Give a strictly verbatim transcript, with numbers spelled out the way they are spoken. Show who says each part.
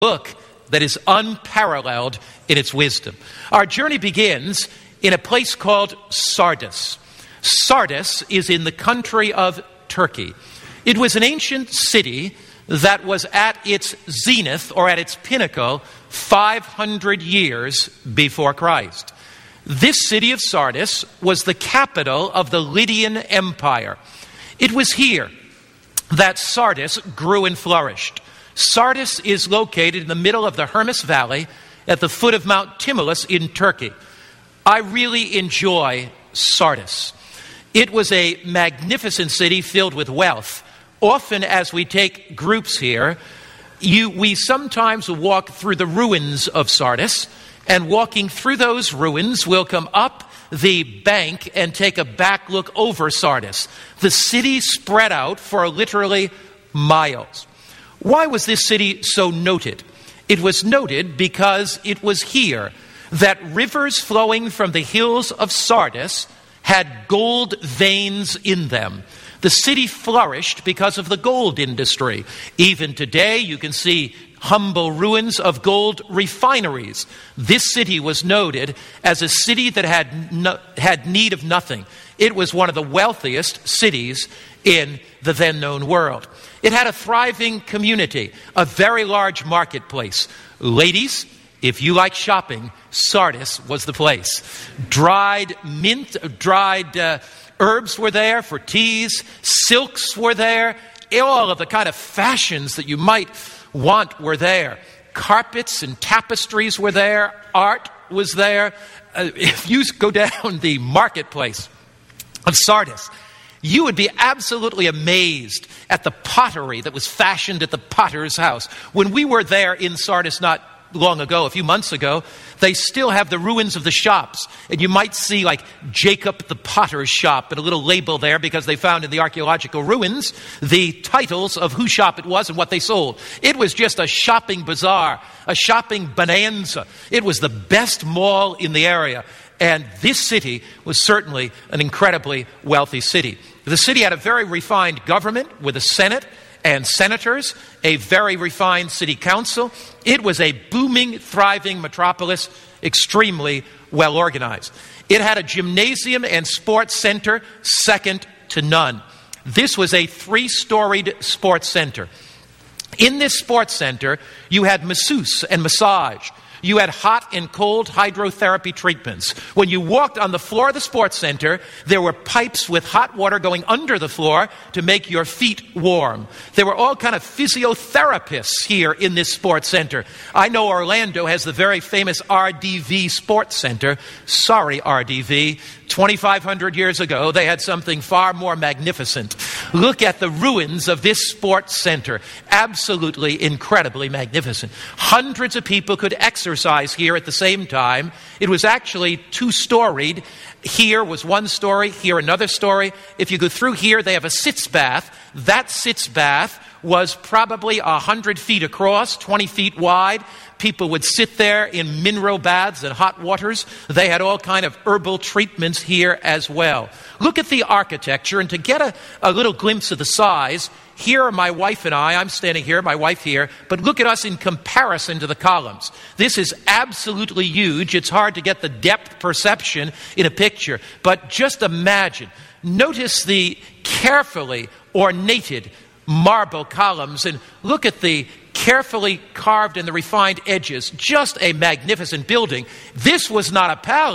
Speaker 1: book that is unparalleled in its wisdom. Our journey begins in a place called Sardis. Sardis is in the country of Turkey. It was an ancient city that was at its zenith or at its pinnacle five hundred years before Christ. This city of Sardis was the capital of the Lydian Empire. It was here that Sardis grew and flourished. Sardis is located in the middle of the Hermus Valley at the foot of Mount Tmolus in Turkey. I really enjoy Sardis. It was a magnificent city filled with wealth. Often as we take groups here, you, we sometimes walk through the ruins of Sardis, and walking through those ruins, we'll come up the bank and take a back look over Sardis. The city spread out for literally miles. Why was this city so noted? It was noted because it was here that rivers flowing from the hills of Sardis had gold veins in them. The city flourished because of the gold industry. Even today, you can see humble ruins of gold refineries. This city was noted as a city that had no, had need of nothing. It was one of the wealthiest cities in the then known world. It had a thriving community, a very large marketplace. Ladies, if you like shopping, Sardis was the place. Dried mint, dried uh, herbs were there for teas, silks were there, all of the kind of fashions that you might want were there. Carpets and tapestries were there, art was there. Uh, if you go down the marketplace of Sardis, you would be absolutely amazed at the pottery that was fashioned at the potter's house. When we were there in Sardis not long ago, a few months ago, they still have the ruins of the shops. And you might see like Jacob the potter's shop and a little label there because they found in the archaeological ruins the titles of whose shop it was and what they sold. It was just a shopping bazaar, a shopping bonanza. It was the best mall in the area. And this city was certainly an incredibly wealthy city. The city had a very refined government with a Senate and senators, a very refined city council. It was a booming, thriving metropolis, extremely well organized. It had a gymnasium and sports center second to none. This was a three-storied sports center. In this sports center, you had masseuse and massage. You had hot and cold hydrotherapy treatments. When you walked on the floor of the sports center, there were pipes with hot water going under the floor to make your feet warm. There were all kind of physiotherapists here in this sports center. I know Orlando has the very famous R D V Sports Center. Sorry, R D V. twenty-five hundred years ago, they had something far more magnificent. Look at the ruins of this sports center. Absolutely, incredibly magnificent. Hundreds of people could exercise here at the same time. It was actually two-storied. Here was one story, here another story. If you go through here, they have a sitz bath. That sitz bath was probably one hundred feet across, twenty feet wide. People would sit there in mineral baths and hot waters. They had all kind of herbal treatments here as well. Look at the architecture, and to get a, a little glimpse of the size, here are my wife and I. I'm standing here, my wife here, but look at us in comparison to the columns. This is absolutely huge. It's hard to get the depth perception in a picture, but just imagine. Notice the carefully ornated marble columns, and look at the carefully carved and the refined edges. Just a magnificent building. This was not a palace.